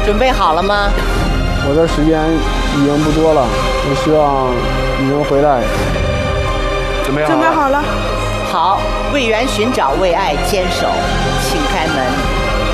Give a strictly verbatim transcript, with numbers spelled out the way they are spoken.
准备好了吗？ 我的时间已经不多了，我希望你能回来。 准备好了。 准备好了。 好，为缘寻找，为爱坚守，请开门。